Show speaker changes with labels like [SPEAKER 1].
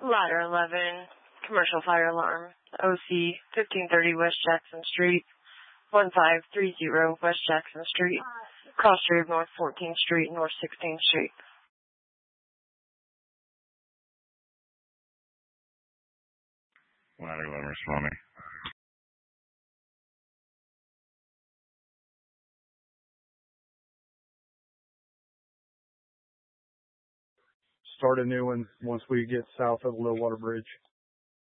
[SPEAKER 1] Ladder 11, commercial fire alarm, OC 1530 West Jackson Street, 1530 West Jackson Street, cross street of North 14th Street, North 16th Street.
[SPEAKER 2] Ladder 11 responding.
[SPEAKER 3] Start a new one once we get south of the Low Water Bridge.